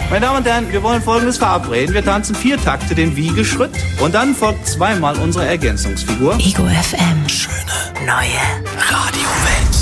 Meine Damen und Herren, wir wollen Folgendes verabreden. Wir tanzen 4 Takte den Wiegeschritt und dann folgt zweimal unsere Ergänzungsfigur. Ego FM. Schöne neue Radiowelt.